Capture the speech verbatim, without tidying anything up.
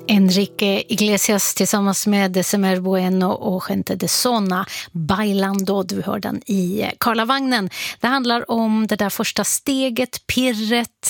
Enrique Iglesias tillsammans med December Bueno och Gente de Sona, Bailando, du hör den i Karlavagnen. Det handlar om det där första steget, pirret,